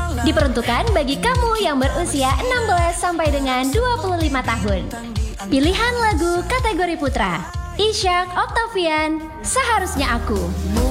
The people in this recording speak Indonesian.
Diperuntukkan bagi kamu yang berusia 16 sampai dengan 25 tahun. Pilihan lagu kategori putra, Ishak Octavian, Seharusnya Aku.